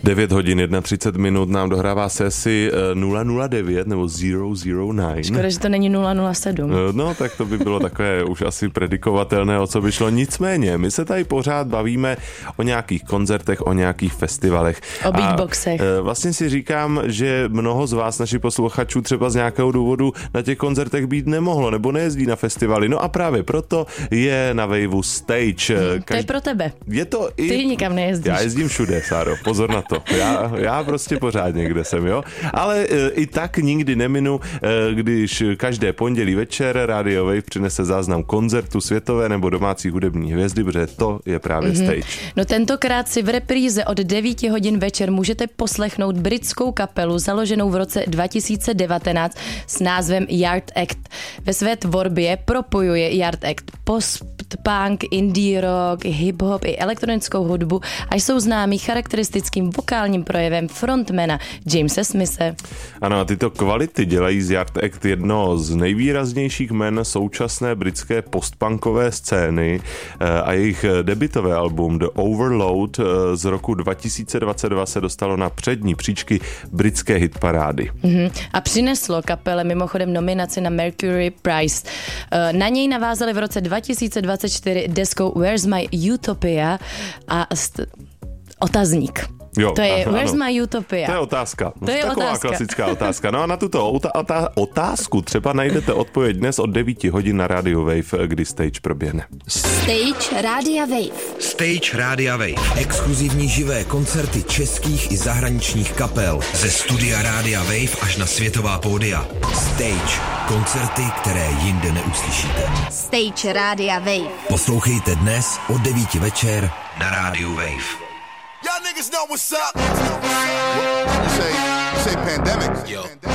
9 hodin 31 minut nám dohrává sesi 009 nebo 009. Škoda, že to není 007. No, tak to by bylo takové už asi predikovatelné, o co by šlo. Nicméně, my se tady pořád bavíme o nějakých koncertech, o nějakých festivalech. O beatboxech. Vlastně si říkám, že mnoho z vás, našich posluchačů, třeba z nějakého důvodu na těch koncertech být nemohlo, nebo nejezdí na festivaly. No a právě proto je na Waveu Stage. To je pro tebe. Je to i... Ty nikam nejezdíš. Já jezdím všude, Sáro, pozor na to. Já prostě pořád někde jsem, jo. Ale i tak nikdy neminu, když každé pondělí večer Radio Wave přinese záznam koncertu světové nebo domácí hudební hvězdy, protože to je právě Stage. No tentokrát si v repríze od 9 hodin večer můžete poslechnout britskou kapelu založenou v roce 2019 s názvem Yard Act. Ve své tvorbě propojuje Yard Act post-punk, indie rock, hip-hop i elektronickou hudbu a jsou známí charakteristickým vokálním projevem frontmana Jamese Smithe. Ano, a tyto kvality dělají z Yard Act jedno z nejvýraznějších jmen současné britské postpunkové scény a jejich debutové album The Overload z roku 2022 se dostalo na přední příčky britské hitparády. A přineslo kapele mimochodem nominaci na Mercury Prize. Na něj navázali v roce 2024 deskou Where's My Utopia a otazník. Jo, to je ano. Where's My Utopia? To je otázka. To je taková otázka. klasická otázka. No a na tuto otázku třeba najdete odpověď dnes od 9 hodin na Radio Wave, kdy Stage proběhne. Stage Rádia Wave. Stage Rádia Wave. Exkluzivní živé koncerty českých i zahraničních kapel. Ze studia Rádia Wave až na světová pódia. Stage. Koncerty, které jinde neuslyšíte. Stage Rádia Wave. Poslouchejte dnes od 9 večer na Rádiu Wave. Y'all niggas know what's up. You say pandemic. Yo.